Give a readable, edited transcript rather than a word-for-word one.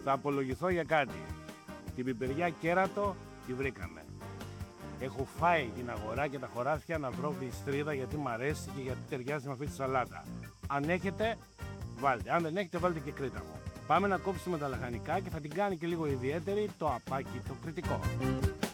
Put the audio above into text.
Θα απολογηθώ για κάτι. Την πιπεριά κέρατο τη βρήκαμε. Έχω φάει την αγορά και τα χωράφια να βρω βιστρίδα γιατί μ' αρέσει και γιατί ταιριάζει με αυτή τη σαλάτα. Αν έχετε, βάλτε. Αν δεν έχετε, βάλτε και κρήτα μου. Πάμε να κόψουμε τα λαχανικά και θα την κάνει και λίγο ιδιαίτερη το απάκι το κριτικό.